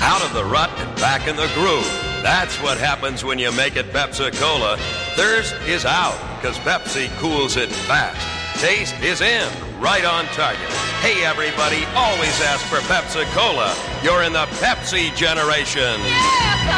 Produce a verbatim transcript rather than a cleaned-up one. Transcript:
Out of the rut and back in the groove. That's what happens when you make it Pepsi-Cola. Thirst is out, because Pepsi cools it fast. Taste is in, right on target. Hey, everybody, always ask for Pepsi-Cola. You're in the Pepsi generation. Yeah!